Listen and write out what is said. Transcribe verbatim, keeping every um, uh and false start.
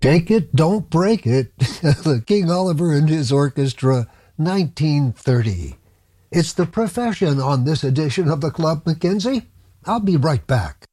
Take it, don't break it. King Oliver and his orchestra, nineteen thirty. It's The Profession on this edition of the Club, Mackenzie. I'll be right back.